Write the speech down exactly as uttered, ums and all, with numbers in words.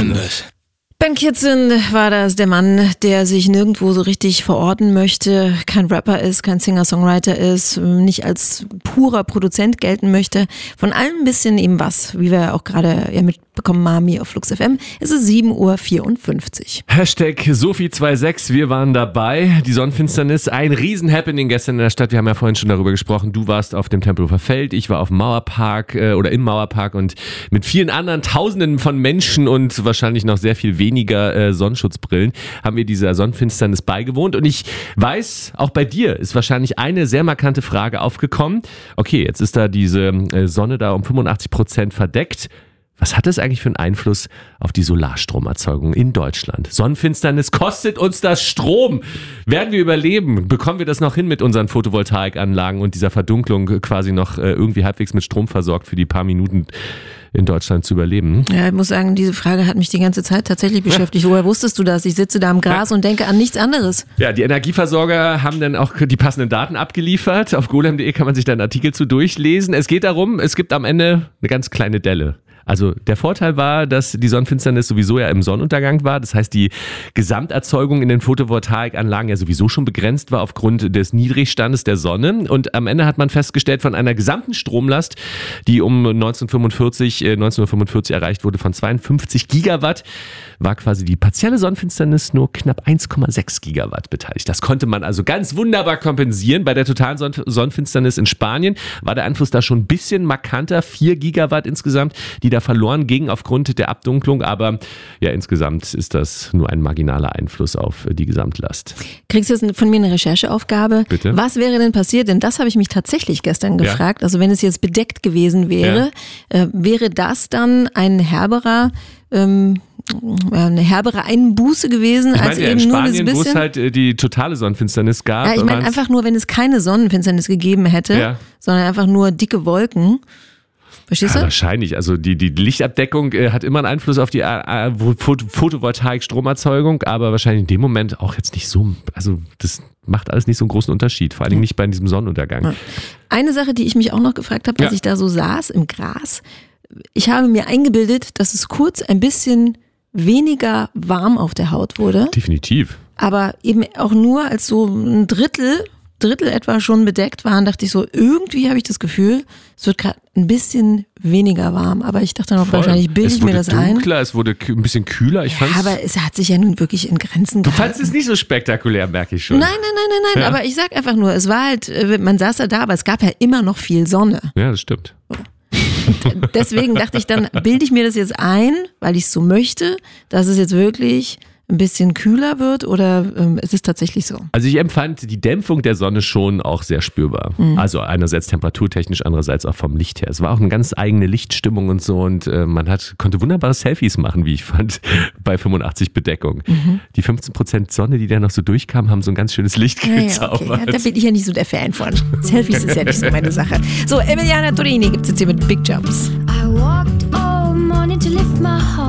Members. Ben Kitson war das, der Mann, der sich nirgendwo so richtig verorten möchte, kein Rapper ist, kein Singer-Songwriter ist, nicht als purer Produzent gelten möchte. Von allem ein bisschen eben was, wie wir auch gerade ja, mitbekommen haben hier auf Flux F M. Es ist sieben Uhr vierundfünfzig. Hashtag Sophie sechsundzwanzig, wir waren dabei. Die Sonnenfinsternis, ein Riesen-Happening gestern in der Stadt. Wir haben ja vorhin schon darüber gesprochen. Du warst auf dem Tempelhofer Feld, ich war auf dem Mauerpark äh, oder im Mauerpark und mit vielen anderen Tausenden von Menschen und wahrscheinlich noch sehr viel weniger weniger äh, Sonnenschutzbrillen, haben wir dieser Sonnenfinsternis beigewohnt. Und ich weiß, auch bei dir ist wahrscheinlich eine sehr markante Frage aufgekommen. Okay, jetzt ist da diese äh, Sonne da um fünfundachtzig Prozent verdeckt. Was hat das eigentlich für einen Einfluss auf die Solarstromerzeugung in Deutschland? Sonnenfinsternis kostet uns das Strom. Werden wir überleben? Bekommen wir das noch hin mit unseren Photovoltaikanlagen und dieser Verdunklung quasi noch äh, irgendwie halbwegs mit Strom versorgt für die paar Minuten in Deutschland zu überleben? Ja, ich muss sagen, diese Frage hat mich die ganze Zeit tatsächlich beschäftigt. Woher wusstest du das? Ich sitze da im Gras ja. und denke an nichts anderes. Ja, die Energieversorger haben dann auch die passenden Daten abgeliefert. Auf golem punkt de kann man sich da einen Artikel zu durchlesen. Es geht darum, es gibt am Ende eine ganz kleine Delle. Also der Vorteil war, dass die Sonnenfinsternis sowieso ja im Sonnenuntergang war. Das heißt, die Gesamterzeugung in den Photovoltaikanlagen ja sowieso schon begrenzt war aufgrund des Niedrigstandes der Sonne. Und am Ende hat man festgestellt, von einer gesamten Stromlast, die um neunzehnhundertfünfundvierzig, äh, neunzehnhundertfünfundvierzig erreicht wurde, von zweiundfünfzig Gigawatt, war quasi die partielle Sonnenfinsternis nur knapp eins Komma sechs Gigawatt beteiligt. Das konnte man also ganz wunderbar kompensieren. Bei der totalen Son- Sonnenfinsternis in Spanien war der Einfluss da schon ein bisschen markanter, vier Gigawatt insgesamt, die da verloren gingen aufgrund der Abdunklung, aber ja, insgesamt ist das nur ein marginaler Einfluss auf die Gesamtlast. Kriegst du jetzt von mir eine Rechercheaufgabe? Bitte? Was wäre denn passiert? Denn das habe ich mich tatsächlich gestern gefragt. Ja. Also wenn es jetzt bedeckt gewesen wäre, ja. äh, wäre das dann ein herberer ähm, eine herbere Einbuße gewesen, ich als meine, ja, eben in nur Spanien, das bisschen. Wo es halt die totale Sonnenfinsternis gab. Ja, ich meine einfach nur, wenn es keine Sonnenfinsternis gegeben hätte, ja. sondern einfach nur dicke Wolken. Verstehst du? Ja, wahrscheinlich. Also die, die Lichtabdeckung äh, hat immer einen Einfluss auf die äh, Photovoltaik-Stromerzeugung, aber wahrscheinlich in dem Moment auch jetzt nicht so, also das macht alles nicht so einen großen Unterschied, vor allem nicht bei diesem Sonnenuntergang. Eine Sache, die ich mich auch noch gefragt habe, als ja. ich da so saß im Gras, ich habe mir eingebildet, dass es kurz ein bisschen weniger warm auf der Haut wurde. Definitiv. Aber eben auch nur als so ein Drittel Drittel etwa schon bedeckt waren, dachte ich so, irgendwie habe ich das Gefühl, es wird gerade ein bisschen weniger warm. Aber ich dachte noch, Voll. wahrscheinlich bilde ich mir das dunkler, ein. Es wurde dunkler, es wurde ein bisschen kühler. Ich ja, fand's aber es hat sich ja nun wirklich in Grenzen gehalten. Du fandst es nicht so spektakulär, merke ich schon. Nein, nein, nein, nein, nein. Ja. Aber ich sag einfach nur, es war halt, man saß ja da, aber es gab ja immer noch viel Sonne. Ja, das stimmt. Und deswegen dachte ich, dann bilde ich mir das jetzt ein, weil ich es so möchte, dass es jetzt wirklich ein bisschen kühler wird oder ähm, ist es tatsächlich so? Also ich empfand die Dämpfung der Sonne schon auch sehr spürbar. Mhm. Also einerseits temperaturtechnisch, andererseits auch vom Licht her. Es war auch eine ganz eigene Lichtstimmung und so und äh, man hat, konnte wunderbare Selfies machen, wie ich fand, bei fünfundachtzig Bedeckung. Mhm. Die fünfzehn Prozent Sonne, die da noch so durchkam, haben so ein ganz schönes Licht ja, gezaubert. Ja, okay. ja, da bin ich ja nicht so der Fan von. Selfies ist ja nicht so meine Sache. So, Emiliana Torini gibt es jetzt hier mit Big Jumps. I walked all morning to lift my heart.